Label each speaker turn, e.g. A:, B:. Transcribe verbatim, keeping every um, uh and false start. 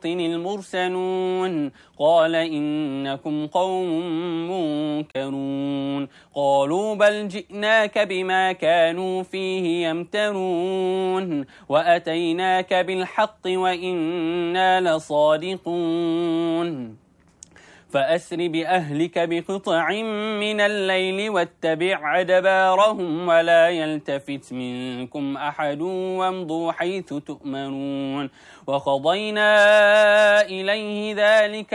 A: المرسلون قال إنكم قوم منكرون قالوا بل جئناك بما كانوا فيه يمترون وأتيناك بالحق وإنا لصادقون فأسر بأهلك بقطع من الليل واتبع أدبارهم ولا يلتفت منكم أحد وامضوا حيث تؤمنون وقضينا إليه ذلك